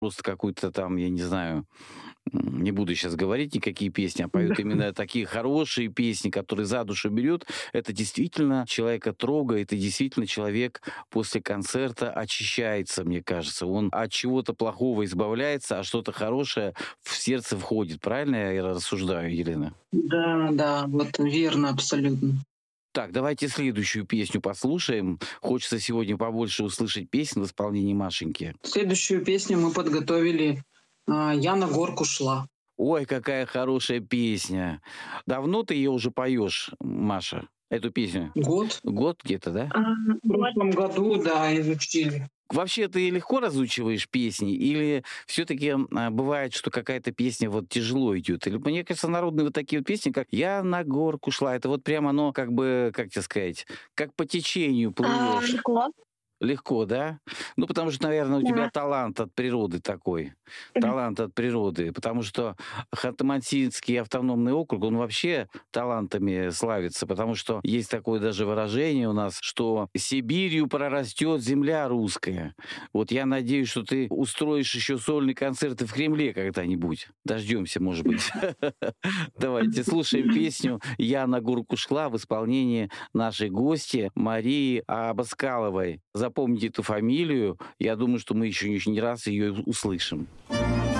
просто какую-то там, я не знаю, не буду сейчас говорить никакие песни, а поют именно такие хорошие песни, которые за душу берут. Это действительно человека трогает, и действительно человек после концерта очищается, мне кажется. Он от чего-то плохого избавляется, а что-то хорошее в сердце входит. Правильно я рассуждаю, Елена? Да, да, вот верно абсолютно. Так, давайте следующую песню послушаем. Хочется сегодня побольше услышать песен в исполнении Машеньки. Следующую песню мы подготовили «Я на горку шла». Ой, какая хорошая песня. Давно ты ее уже поешь, Маша, эту песню? Год. Год где-то, да? В прошлом году, да, изучили. Вообще ты легко разучиваешь песни или все-таки бывает, что какая-то песня вот тяжело идет? Или, мне кажется, народные вот такие вот песни, как «Я на горку шла», это вот прямо оно как бы, как тебе сказать, как по течению плывешь. Легко, Легко, да? Ну, потому что, наверное, у тебя да. талант от природы такой. Мгм. Талант от природы. Потому что Ханты-Мансийский автономный округ, он вообще талантами славится. Потому что есть такое даже выражение у нас, что «Сибирью прорастет земля русская». Вот я надеюсь, что ты устроишь еще сольные концерты в Кремле когда-нибудь. Дождемся, может быть. Давайте слушаем песню «Я на горку шла» в исполнении нашей гости Марии Абаскаловой. Запомните эту фамилию. Я думаю, что мы еще не раз ее услышим.